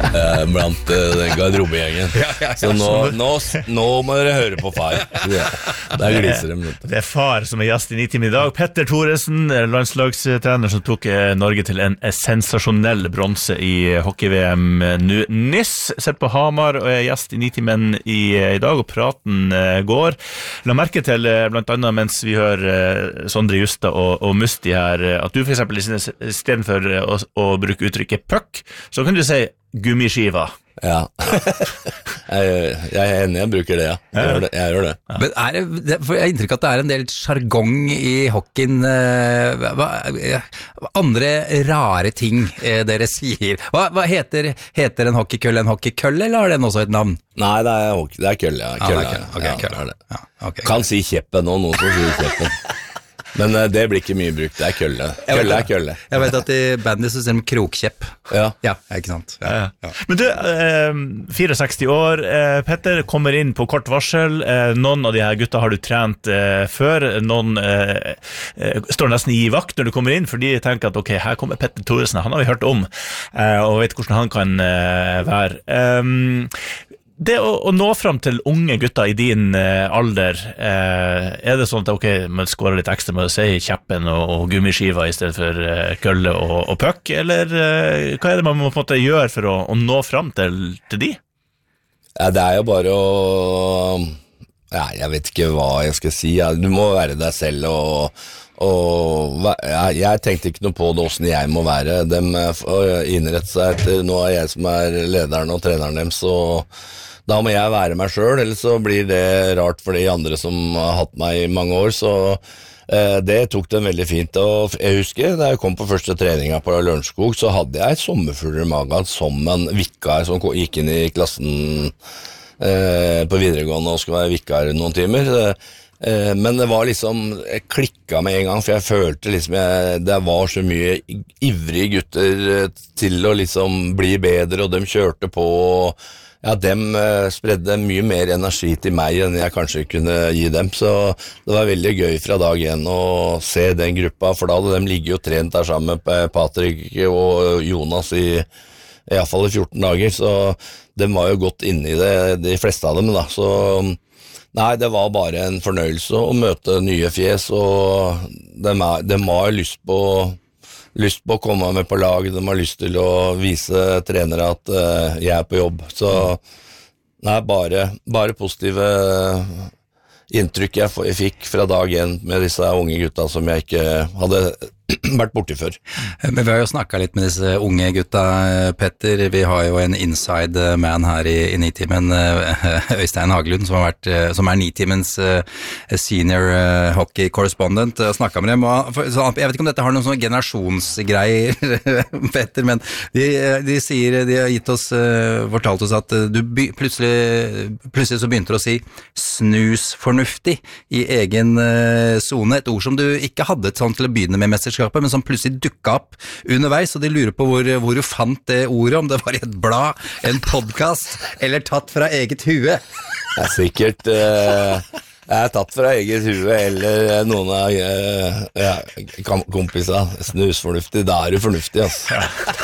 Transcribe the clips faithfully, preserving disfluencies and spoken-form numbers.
eh, blant eh, den garderobegjengen. Ja, ja, ja, så nå, nå, nå må dere høre på far. Ja, der gliser de. Det er far som er gjest i Nitimen i dag. Petter Thoresen, landslagstrener som tok Norge til en sensasjonell bronse i hockey-V M nyss. Sett på Hamar og er gjest i Nitimen i, i dag, og praten eh, går. La merke til, eh, blant annet mens vi hører eh, Sondre Justad og, og Musti her, at du for eksempel i stedet for å, å bruke uttrykket puck, så kan du si gummiskiva. Ja, jeg, jeg er enig, jeg bruker det, ja. Jeg gjør det. Jeg gjør det. Ja. Men er det, for jeg har inntrykk at det er en del jargong i hockeyen, hva, andre rare ting dere sier. Hva, hva heter, heter en hockeykølle en hockeykølle, eller har den også et navn? Nei, det er, det er kølle, ja. Kølle, ah, det er kølle. Okay, ja, kølle. Det er det. Ja, okay, kan si kjeppen nå, noen som sier kjeppen. Men uh, det blir ikke mye brukt, det er kølle. Kølle er kølle. Jeg vet at i bandet så ser de krokkjepp. Ja. Ja, ikke sant? Ja, ja. Ja. Men du, eh, sekstifire år, eh, Petter kommer inn på kort varsel. Eh, noen av de her gutta har du trent eh, før. Noen eh, eh, står nesten i vakt når du kommer inn, fordi de tenker at ok, her kommer Petter Thoresen, han har vi hørt om, eh, og vet hvordan han kan eh, være. Um, Det å, å nå frem til unge gutter i din eh, alder, eh, er det sånn at ok, man skårer litt ekstra med å si kjeppen og, og gummiskiva i stedet for eh, kølle og, og puck, eller eh, hva er det man må på en måte gjøre for å, å nå frem til, til de? Ja, det er jo bare å... Ja, jeg vet ikke hva jeg skal si. Ja, du må være deg selv, og, og ja, jeg tenkte ikke noe på det, hvordan jeg må være. De får innrette seg etter, nå er jeg som er lederen og treneren dem, så da må jeg være meg selv, ellers så blir det rart for de andre som har hatt meg i mange år, så eh, det tok den veldig fint. Og jeg husker, da jeg kom på første treninga på Lørenskog, så hadde jeg et sommerfugler i magen som en vikar som gikk inn i klassen eh, på videregående og skulle være vikar noen timer. Eh, men det var liksom, jeg klikket med en gang, for jeg følte liksom, jeg, det var så mye ivrige gutter til å liksom bli bedre, og de kjørte på, og ja, dem uh, spredde mye mer energi til meg enn jeg kanskje kunne gi dem, så det var veldig gøy fra dag igjen å se den gruppa, for da hadde de ligget og trent der sammen med Patrick og Jonas i, i hvert fall i fjorten dager, så de var jo godt inne i det, de fleste av dem da, så nei, det var bare en fornøyelse å møte nye fjes, og de, er, de har lyst på lyst på å komme med på lag, de har lyst til å vise trenere at uh, jeg er på jobb, så nei, bare, bare positive inntrykk jeg, jeg fikk fra dag en med disse unge gutta som jeg ikke hadde vært borti før. Men vi har jo snakket litt med disse unge gutta, Petter. Vi har jo en inside man her i, i Nitimen, Øystein Hagelund, som, har vært, som er Nitimens senior hockey correspondent. Jeg snakket med dem, og, så, jeg vet ikke om dette har noen sånne generasjonsgreier, Petter, men de, de sier, de har gitt oss, fortalt oss at du by, plutselig, plutselig så begynte du å si snus fornuftig i egen zone, et ord som du ikke hadde et sånt til å begynne med mesterskapet, men som plutselig dukket opp underveis, og de lurer på hvor, hvor du fant det ordet, om det var i et blad, en podcast, eller tatt fra eget hue. Det er sikkert uh, jeg er tatt fra eget hue, eller noen av uh, ja, kompiser. Snusfornuftig, da er du fornuftig, altså.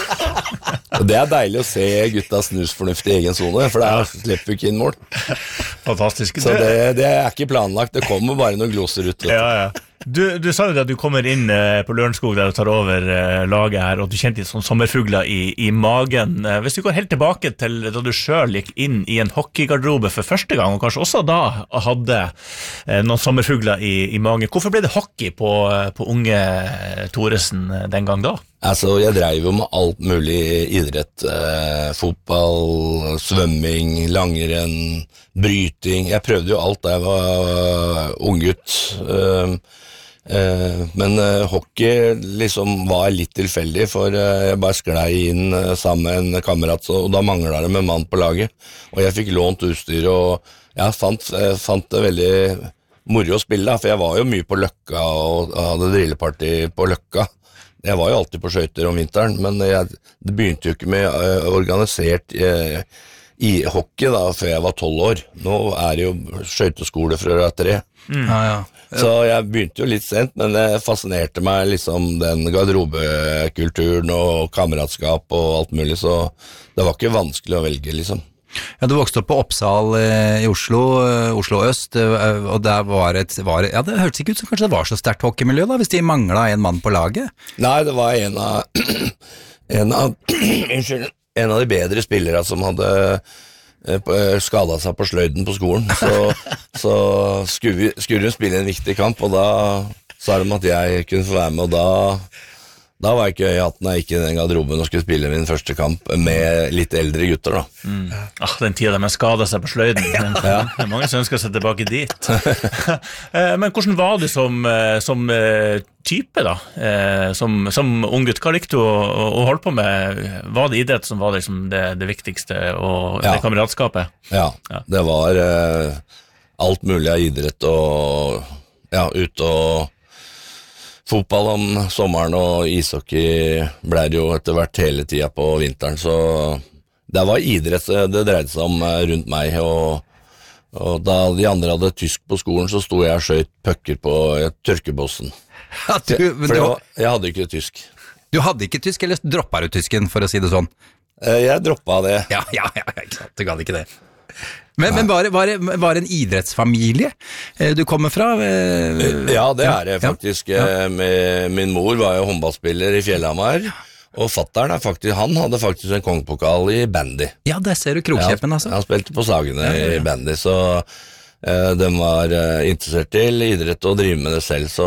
Og det er deilig å se gutta snusfornuftig i egen zone, for da slipper vi ikke inn mål. Fantastisk. Så det, det er ikke planlagt, det kommer bare noen gloser ut. Ja, ja. Du, du sa jo at du kommer inn eh, på Lørenskog der du tar over eh, laget her, og du kjente litt sånn sommerfugler i, i magen. Eh, hvis du går helt tilbake til da du selv gikk inn i en hockeygarderobe for første gang, og kanskje også da hadde eh, noen sommerfugler i, i magen, hvorfor ble det hockey på, på unge Thoresen den gang da? Altså, jeg drev jo med alt mulig idrett, eh, fotball, svømming, langrenn, bryting. Jeg prøvde jo alt da jeg var unggutt. Eh, eh, men eh, hockey liksom var litt tilfeldig, for eh, jeg bare sklei inn eh, sammen med en kamerat, så, og da manglet det med mann på laget. Og jeg fikk lånt utstyr, og jeg fant, jeg fant det veldig moro å spille, for jeg var jo mye på Løkka, og hadde drilleparty på Løkka. Jeg var jo alltid på skøyter om vinteren, men jeg, det begynte jo ikke med uh, organisert uh, i hockey da, før jeg var tolv år. Nå er det jo skøyteskole fra jeg er tre. Mm. Ja, ja. Så jeg begynte jo litt sent, men det fascinerte meg liksom den garderobekulturen og kameratskap og alt mulig, så det var ikke vanskelig å velge liksom. Ja, du vokste opp på Oppsal eh, i Oslo, eh, Oslo Øst, eh, og der var et, var, ja det hørtes ikke ut som kanskje det var så sterkt hockeymiljø da, hvis de manglet en mann på laget? Nei, det var en av, en av, unnskyld, en av de bedre spillere som hadde skadet seg på sløyden på skolen, så, så skulle, vi, skulle hun spille en viktig kamp, og da sa de at jeg kunne få være med, og da, da var jeg ikke i hatten jeg gikk i den garderoben og skulle spille min første kamp med litt eldre gutter da. Mm. Ah, den tida de skadet seg på sløyden, ja. Det er mange som ønsker seg tilbake dit. Men hvordan var du som, som type da, som, som ung gutt? Hva likte du å, å holde på med? Var det idrett som var liksom det, det viktigste, og ja. Det kameratskapet? Ja, ja. Det var uh, alt mulig av idrett, og ja, ut og fotball om sommeren, og ishockey ble det jo etter hvert hele tida på vinteren, så det var idrett det dreide seg om rundt meg, og og da de andre hadde tysk på skolen, så sto jeg og skjøt pucker på tørkebossen. Ja, du, for det var, jeg hadde ikke tysk. Du hadde ikke tysk, eller droppet du tysken, for å si det sånn? Jeg droppet det. Ja, ja, ja, ikke sant, du hadde ikke det. Men, men var, var, var det en idrettsfamilie du kommer fra? Ja, det er det faktisk. Ja, ja. Min mor var jo håndballspiller i Fjellhamar, og fatteren er faktisk, han hadde faktisk en kongepokal i bandy. Ja, der ser du krokjeppen, altså. Ja, han spilte på Sagene ja, ja, ja. I bandy, så uh, de var uh, interessert til idrett og drive med det selv, så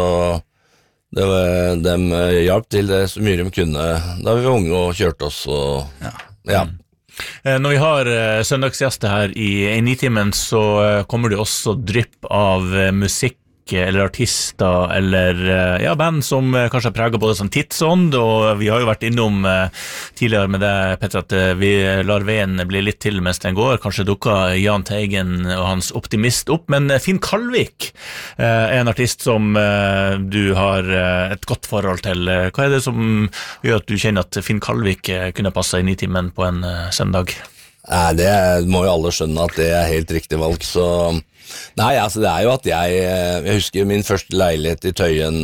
det var, de uh, hjalp til det så mye de kunne da vi var unge og kjørte oss, og ja. ja. Mm. Når vi har søndagsgjester her i Nitimen, så kommer det også drypp av musikk eller artister eller ja, band som kanskje preger både som tidsånd, og vi har jo vært innom tidligere med det, Petter, at vi lar veien bli litt til mens den går. Kanskje dukket Jahn Teigen og hans Optimist opp, men Finn Kalvik er en artist som du har et godt forhold til. Hva er det som gjør at du kjenner at Finn Kalvik kunne passe inn i timen på en søndag? Nei, det må jo alle skjønne at det er helt riktig valg, så nei, altså det er jo at jeg jeg husker min første leilighet i Tøyen,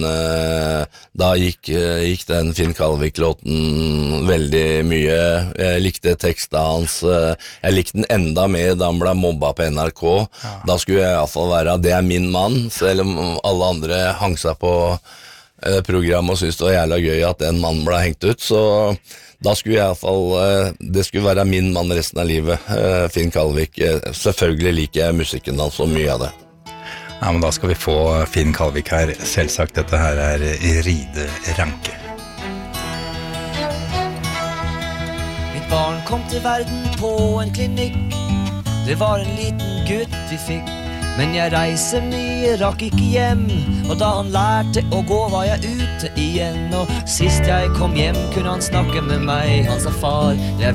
da gikk, gikk den Finn Kalvik-låten veldig mye. Jeg likte teksten hans, jeg likte den enda mer da han ble mobba på N R K. Ja. Da skulle jeg i hvert fall være, det er min mann, selv om alle andre hang seg på program og syntes det var jævla gøy at en mann ble hengt ut, så da skulle jeg i hvert fall, det skulle være min mann resten av livet, Finn Kalvik. Selvfølgelig liker jeg musikken hans så mye av det. Ja, men da skal vi få Finn Kalvik her. Selvsagt, dette her er Ride Ranke. Mitt barn kom til verden på en klinikk. Det var en liten gutt vi fikk. Men jeg reiser mye, rakk ikke hjem. Og da han lærte å gå var jeg ute igjen. Og sist jeg kom hjem kunne han snakke med meg. Han sa far, jeg